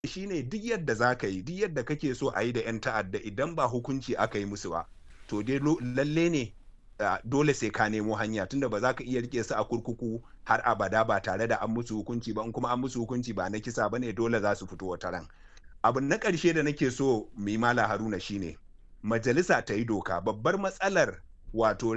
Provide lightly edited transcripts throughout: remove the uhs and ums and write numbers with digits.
shine duk yadda za ka yi, duk yadda kake so a yi da 'yan ta'adda idan ba hukunci aka yi musu ba, to dai lalle ne dole sai ka nemo hanya, tunda ba za ka iya rike su a kurkuku har abada ba tare da an musu hukunci ba. In kuma an musu hukunci ba na kisa ba ne, dole za su fito wata ran. Abu na ƙarshe da nake so mu yi Malam Haruna shine majalisa ta yi doka. Babbar matsalar wato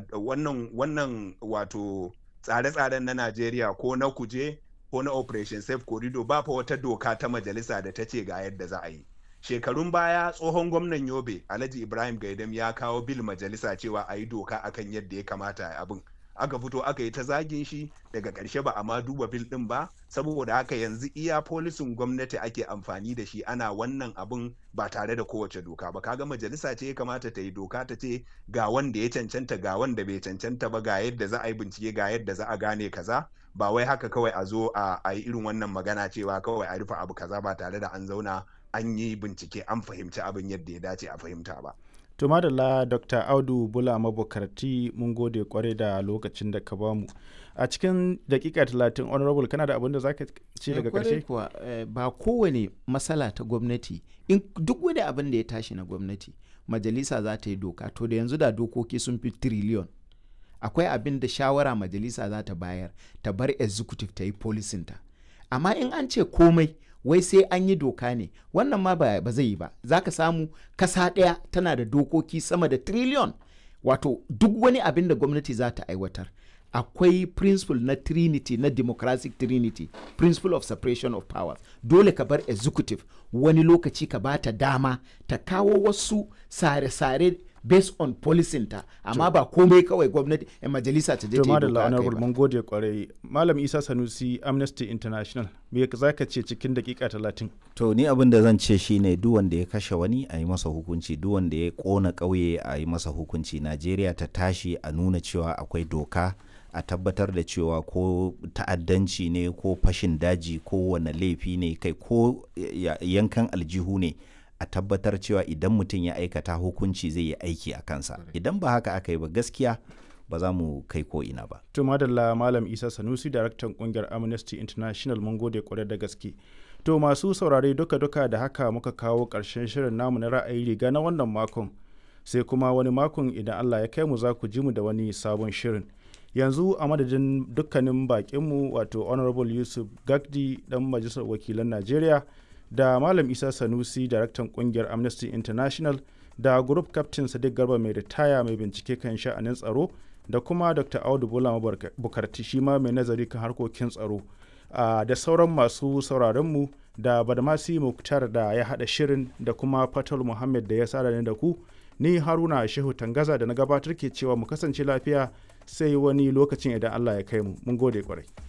wannan wato tsare-tsaren na Najeriya ko na kuje ko na Operation Safe Corridor, ba fa wata doka ta majalisa da ta ce ga yadda za a yi. Shekarun baya tsohon gwamnan Yobe Alhaji Ibrahim Gaidam ya kawo bil majalisa cewa a yi doka akan yadda ya kamata a abin. Aka fito aka yi ta zagin shi, daga ƙarshe ba a ma duba bil ɗin ba. Saboda haka yanzu iya polisin gwamnati ake amfani da shi ana wannan abin ba tare da kowace doka ba. Kaga majalisa ce ya kamata ta yi doka ta ce ga wanda ya cancanta, ga wanda bai cancanta ba, ga yadda za a yi bincike, ga yadda za a gane kaza. Ba wai haka kawai a zo a yi irin wannan magana cewa kawai a rufe abu kaza ba tare da an zauna an yi bincike an fahimci abin yadda ya dace a fahimta ba. To madalla Dr. Audu Bulama Bukarti, mun gode kwarai da lokacin da ka bamu. A cikin dakika 30 honorable kana da abin da zaka ce daga karshe? Kuwa ba kowane matsala ta gwamnati, in duk wani abin da ya tashi na gwamnati majalisa za ta yi doka, to da yanzu da dokoki sun fi trillion. Akwai abin da shawara majalisa za ta bayar, ta bar executive ta yi policinta. Amma in an ce komai wai sai an yi doka ne, wannan ma ba zai yi ba. Za ka samu kasa ɗaya tana da dokoki sama da trillion. Wato duk wani abin da gwamnati za ta aiwatar, akwai principle na trinity, na democratic trinity, principle of separation of powers. Dole ka bar executive wani lokaci ka ba ta dama ta kawo wasu sare-sare based on policinta, amma ba komai kawai gwamnati majalisa ta je ta yi doka kai ba. Mun gode kwarai. Malam Isa Sanusi, Amnesty International, me za ka ce cikin dakika 30? To ni abin da zan ce shine duk wanda ya kashe wani a yi masa hukunci, duk wanda ya kona ƙauye a yi masa hukunci. Najeriya ta tashi a nuna cewa akwai doka, a tabbatar da cewa ko ta'addanci ne ko fashin daji ko wane laifi ne kai ko yankan aljihu ne, a tabbatar cewa idan mutum ya aikata hukunci zai yi aiki a kansa. Idan ba haka aka yi ba, gaskiya ba za mu kai ko ina ba. To madalla Malam Isa Sanusi, daraktan kungiyar Amnesty International, mun gode kwarai da gaske. To masu saurare duka-duka da haka muka kawo ƙarshen shirin namu na ra'ayi riga na wannan makon, sai kuma wani makon idan Allah ya kai mu za ku ji mu da wani sabon shirin. Yanzu a madadin dukkanin bakinmu, wato Honorable Yusuf Gagdi dan Majalisar Wakilan Najeriya, da Malam Isa Sanusi, daraktan kungiyar Amnesty International, da Group Captain Sadiq Garba mai ritaya mai bincike kan sha'anin tsaro, da kuma Dr. Audu Bulama Bukarti, shi ma mai nazari kan harkokin tsaro, da sauran masu sauraronmu, da Badmasi Muktar da ya haɗa shirin, da kuma Fatal Muhammad da ya sada ni da ku. Ni Haruna Shehu Tangaza da na gabatar ke cewa mu kasance lafiya sai wani lokacin idan Allah ya kai mu. Mun gode kwarai.